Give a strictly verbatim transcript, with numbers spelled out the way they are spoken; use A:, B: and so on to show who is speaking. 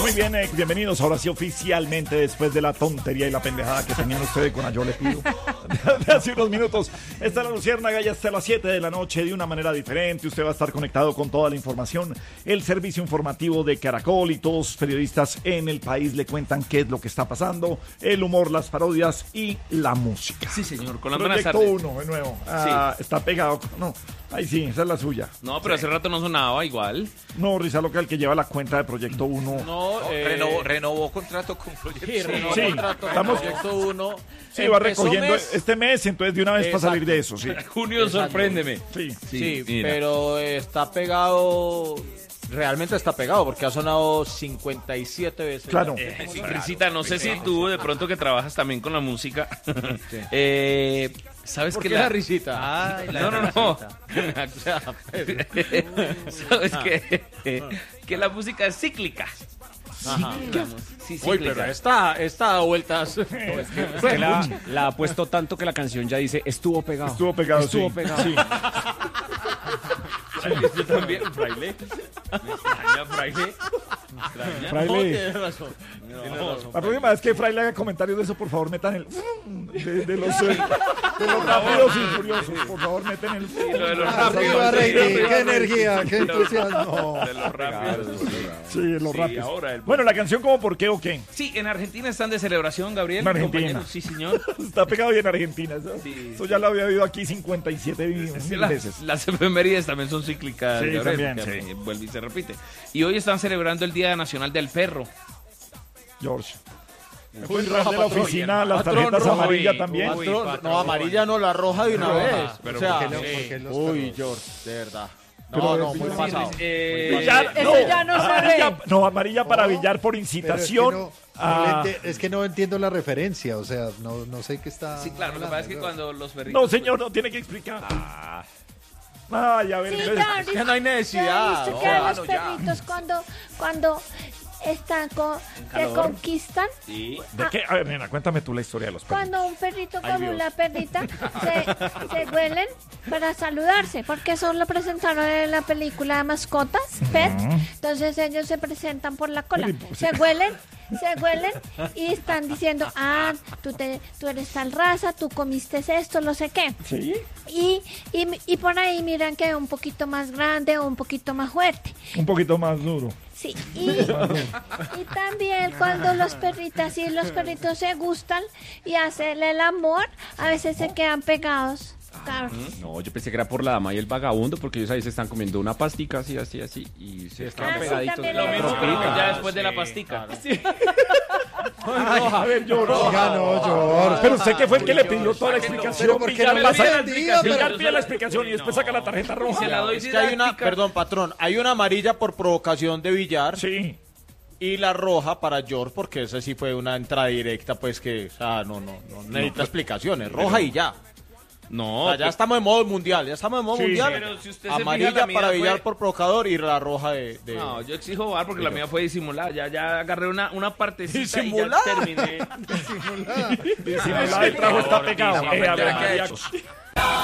A: Muy bien, eh, bienvenidos ahora sí oficialmente después de la tontería y la pendejada que tenían ustedes con Yo Le Pido de hace unos minutos. Esta es la Luciérnaga, ya hasta las siete de la noche de una manera diferente. Usted va a estar conectado con toda la información. El servicio informativo de Caracol y todos los periodistas en el país le cuentan qué es lo que está pasando, el humor, las parodias y la música.
B: Sí, señor, con las
A: Proyecto
B: buenas tardes.
A: uno, de nuevo. Ah, sí. Está pegado. No, ahí sí, esa es la suya.
B: No, pero sí. Hace rato no sonaba igual.
A: No, Risa Loca, el que lleva la cuenta de Proyecto uno.
C: No,
D: no
C: eh,
D: renovó, renovó contrato con Proyecto
C: sí, renovó
A: sí,
C: contrato
A: estamos,
C: con Proyecto uno.
A: Sí, va recogiendo mes, este mes, entonces de una vez para salir de eso, sí.
B: Junio, exacto. Sorpréndeme.
A: Sí,
C: sí, sí pero está pegado... Realmente está pegado porque ha sonado cincuenta y siete veces.
A: Claro.
B: Eh, sí, Crisita, no sé si tú de pronto que trabajas también con la música. Sí. eh, ¿Sabes
C: ¿Por
B: que
C: qué
B: la...
C: la risita?
B: Ay, la no, no, no. ¿Sabes que, que la música es cíclica?
C: Ajá.
B: Sí, sí,
C: Uy, pero esta, esta da vueltas. No, es que,
E: es que la, la ha puesto tanto que la canción ya dice estuvo pegado.
A: Estuvo pegado,
E: Estuvo
A: sí.
E: pegado.
A: Sí.
B: Yo también, Fraile. Me extraña, Fraile. Me extraña.
A: Fraile.
C: No, tienes razón.
B: No.
C: Tienes razón.
A: La próxima vez que Fraile haga comentarios de eso, por favor, metan el... De, de los, de los rápidos y furiosos. Por favor, meten el...
B: Sí, lo de los
F: rápidos.
B: rápidos.
F: ¡Qué energía! ¡Qué entusiasmo!
B: De los rápidos.
A: Sí, los
B: Sí,
A: rápidos.
B: ahora el...
A: Bueno, la canción como por qué o qué.
B: Sí, en Argentina están de celebración, Gabriel.
A: En Argentina.
B: Compañero. Sí, señor.
A: Está pegado bien en Argentina. Eso,
B: Sí,
A: eso
B: sí.
A: ya lo había oído aquí cincuenta y siete mil
B: Sí, las,
A: veces.
B: las efemérides también son cíclicas,
A: Sí,
B: Gabriel,
A: también,
B: sí. Vuelve y se repite. Y hoy están celebrando el Día Nacional del Perro.
A: George.
C: Uy,
A: de la
C: patrón,
A: oficina, las
C: patrón,
A: tarjetas
C: rojo,
A: amarillas
B: uy,
A: también.
B: uy,
C: Patrón,
B: patrón.
C: no, amarilla no, la roja de una
A: Roja,
C: vez.
B: pero
C: o sea,
F: ¿por qué no?
C: sí.
F: ¿Por qué los
C: Uy,
F: perros?
C: George, de verdad. No,
A: Pero,
C: no, muy
A: sí,
C: pasado.
B: Eh,
C: Muy
A: Billar,
C: pasado.
A: no,
G: ya no se
A: amarilla,
G: ve.
A: no, amarilla para
F: No,
A: billar por
F: Pero es que
A: incitación.
F: no,
A: a-
F: no le ente- es que no entiendo la referencia, o sea, no, no sé qué está.
B: Sí, claro, lo que pasa es que
F: hablando,
B: cuando los perritos...
A: No, señor, no tiene que explicar.
B: Ah,
A: Ah, ya ven.
G: Sí,
A: entonces-
G: claro,
C: Es que no hay necesidad.
G: ¿Viste
C: no,
G: que a
C: mano,
G: los
C: ya.
G: perritos cuando, cuando están con, te
B: calor.
G: conquistan?
B: sí.
A: ¿De qué? A ver, nena, cuéntame tú la historia de los perros.
G: Cuando un perrito
C: Ay,
G: con
C: Dios.
G: una perrita se, se huelen para saludarse, porque eso lo presentaron en la película de mascotas, Pet. Entonces ellos se presentan por la cola, se huelen, se huelen y están diciendo, ah, tú, te, tú eres tal raza, tú comiste esto, no sé qué.
A: ¿Sí?
G: Y, y, y por ahí miran que es un poquito más grande o un poquito más fuerte.
A: Un poquito más duro.
G: Sí, y, y también cuando los perritas y los perritos se gustan y hacen el amor, a veces se quedan pegados. Claro.
E: No, yo pensé que era por la dama y el vagabundo, porque ellos ahí se están comiendo una pastica así, así, así, y se están
G: Ah, sí,
E: pegaditos.
G: también
B: Lo
G: le
B: mismo,
G: gusta.
B: pero ya
E: Ah,
B: después de la
C: sí,
B: pastica.
A: Ay, a ver, George.
F: Oiga, no, George.
A: Pero usted que fue el que le pidió toda la explicación.
F: Pero ¿por qué no
A: Villar
F: la
A: pasa-
F: entendía?
A: Villar
F: Pero-
A: pide la explicación y después saca la tarjeta
B: Se
A: roja.
B: la doy
C: Es que hay una,
B: didáctica.
C: perdón, patrón, hay una amarilla por provocación de billar
A: Sí.
C: y la roja para George, porque esa sí fue una entrada directa, pues que, o sea, no, no, no necesita explicaciones, roja y ya.
B: No,
C: O sea, ya
B: pues-
C: estamos en modo mundial, ya estamos en modo
A: Sí,
C: mundial.
B: pero si usted se fija,
C: Amarilla
B: la mía
C: para
B: fue-
C: billar por provocador y la roja de... de-
B: No, yo exijo bar porque la mía fue disimulada. Ya, ya agarré una, una partecita
C: ¿Disimulada?
B: y ya terminé.
A: Disimulada, el trago está pegado.
B: Disimulada.
A: Eh, a ver,
B: Ya,
A: María.
B: ya.